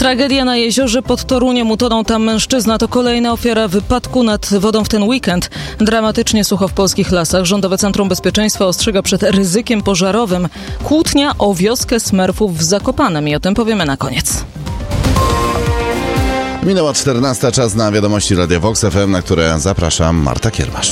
Tragedia na jeziorze pod Toruniem. Utonął tam mężczyzna. To kolejna ofiara wypadku nad wodą w ten weekend. Dramatycznie sucho w polskich lasach. Rządowe Centrum Bezpieczeństwa ostrzega przed ryzykiem pożarowym. Kłótnia o wioskę Smerfów w Zakopanem. I o tym powiemy na koniec. Minęła 14, czas na wiadomości Radia Vox FM, na które zapraszam, Marta Kiermasz.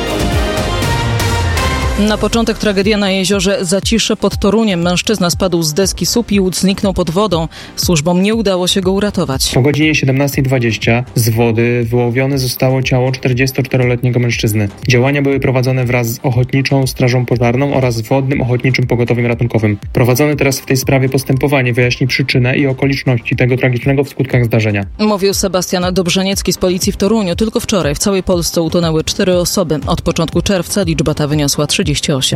Na początek tragedia na jeziorze Zacisze pod Toruniem. Mężczyzna spadł z deski SUP i zniknął pod wodą. Służbom nie udało się go uratować. O godzinie 17:20 z wody wyłowione zostało ciało 44-letniego mężczyzny. Działania były prowadzone wraz z Ochotniczą Strażą Pożarną oraz Wodnym Ochotniczym Pogotowiem Ratunkowym. Prowadzone teraz w tej sprawie postępowanie wyjaśni przyczynę i okoliczności tego tragicznego w skutkach zdarzenia. Mówił Sebastian Dobrzeniecki z policji w Toruniu. Tylko wczoraj w całej Polsce utonęły 4 osoby. Od początku czerwca liczba ta wyniosła 38.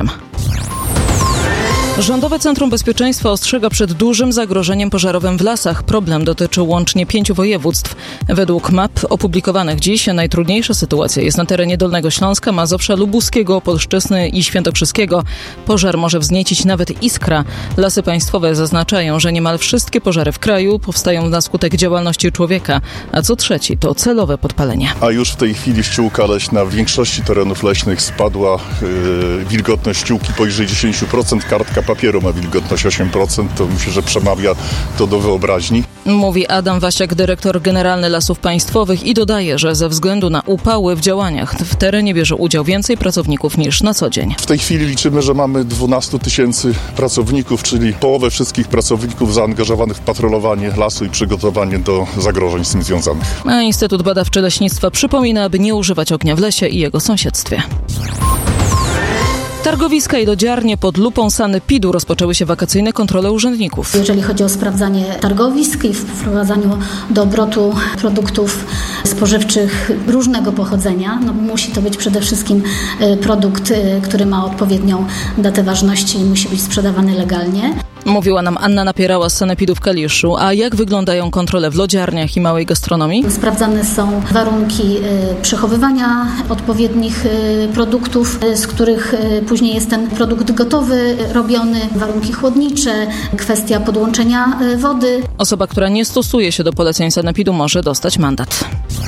Rządowe Centrum Bezpieczeństwa ostrzega przed dużym zagrożeniem pożarowym w lasach. Problem dotyczy łącznie 5 województw. Według map opublikowanych dziś najtrudniejsza sytuacja jest na terenie Dolnego Śląska, Mazowsza, Lubuskiego, Opolszczyzny i Świętokrzyskiego. Pożar może wzniecić nawet iskra. Lasy Państwowe zaznaczają, że niemal wszystkie pożary w kraju powstają na skutek działalności człowieka, a co trzeci to celowe podpalenie. A już w tej chwili ściółka leśna w większości terenów leśnych spadła. Wilgotność ściółki poniżej 10%, kartka papieru ma wilgotność 8%, to myślę, że przemawia to do wyobraźni. Mówi Adam Wasiak, dyrektor generalny Lasów Państwowych i dodaje, że ze względu na upały w działaniach w terenie bierze udział więcej pracowników niż na co dzień. W tej chwili liczymy, że mamy 12 000 pracowników, czyli połowę wszystkich pracowników zaangażowanych w patrolowanie lasu i przygotowanie do zagrożeń z tym związanych. A Instytut Badawczy Leśnictwa przypomina, aby nie używać ognia w lesie i jego sąsiedztwie. Targowiska i lodziarnie pod lupą sanepidu rozpoczęły się wakacyjne kontrole urzędników. Jeżeli chodzi o sprawdzanie targowisk i wprowadzaniu do obrotu produktów spożywczych różnego pochodzenia, musi to być przede wszystkim produkt, który ma odpowiednią datę ważności i musi być sprzedawany legalnie. Mówiła nam Anna Napierała z sanepidu w Kaliszu. A jak wyglądają kontrole w lodziarniach i małej gastronomii? Sprawdzane są warunki przechowywania odpowiednich produktów, z których później jest ten produkt gotowy, robiony, warunki chłodnicze, kwestia podłączenia wody. Osoba, która nie stosuje się do poleceń sanepidu, może dostać mandat.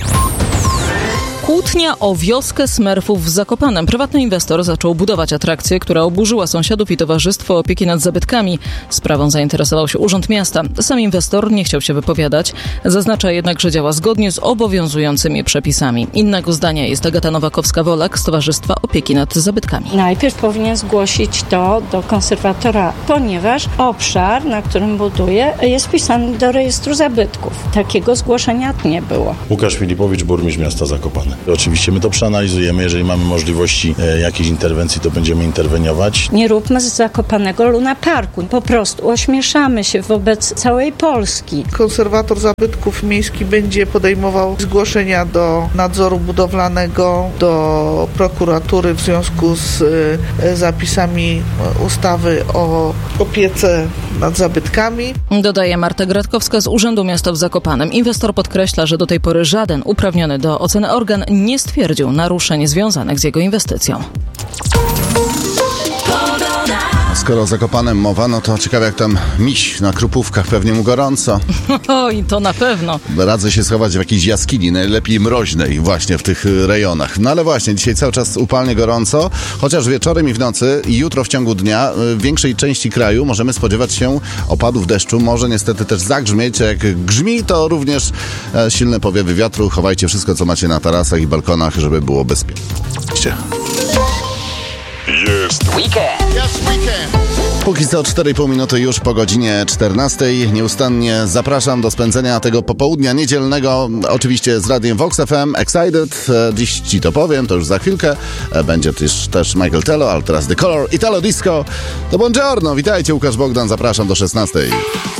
Kłótnia o wioskę Smerfów w Zakopanem. Prywatny inwestor zaczął budować atrakcję, która oburzyła sąsiadów i Towarzystwo Opieki nad Zabytkami. Sprawą zainteresował się Urząd Miasta. Sam inwestor nie chciał się wypowiadać. Zaznacza jednak, że działa zgodnie z obowiązującymi przepisami. Innego zdania jest Agata Nowakowska-Wolak z Towarzystwa Opieki nad Zabytkami. Najpierw powinien zgłosić to do konserwatora, ponieważ obszar, na którym buduje, jest wpisany do rejestru zabytków. Takiego zgłoszenia nie było. Łukasz Filipowicz, burmistrz miasta Zakopane. Oczywiście my to przeanalizujemy, jeżeli mamy możliwości jakiejś interwencji, to będziemy interweniować. Nie róbmy z Zakopanego Luna Parku. Po prostu ośmieszamy się wobec całej Polski. Konserwator zabytków miejskich będzie podejmował zgłoszenia do nadzoru budowlanego, do prokuratury w związku z zapisami ustawy o opiece nad zabytkami. Dodaje Marta Gratkowska z Urzędu Miasta w Zakopanem. Inwestor podkreśla, że do tej pory żaden uprawniony do oceny organ nie stwierdził naruszeń związanych z jego inwestycją. Skoro o Zakopanem mowa, no to ciekawe jak tam miś na Krupówkach, pewnie mu gorąco. Oj, to na pewno. Radzę się schować w jakiejś jaskini, najlepiej mroźnej właśnie w tych rejonach. No ale właśnie, dzisiaj cały czas upalnie gorąco, chociaż wieczorem i w nocy i jutro w ciągu dnia w większej części kraju możemy spodziewać się opadów deszczu. Może niestety też zagrzmieć, jak grzmi, to również silne powiewy wiatru. Chowajcie wszystko, co macie na tarasach i balkonach, żeby było bezpiecznie. Jest weekend. Póki co 4,5 minuty już po godzinie 14. Nieustannie zapraszam do spędzenia tego popołudnia niedzielnego, oczywiście z Radiem Vox FM, Excited. Dziś ci to powiem, to już za chwilkę. Będzie też Michael Tello, ale teraz The Color, Italo Disco. To buongiorno, witajcie, Łukasz Bogdan, zapraszam do 16.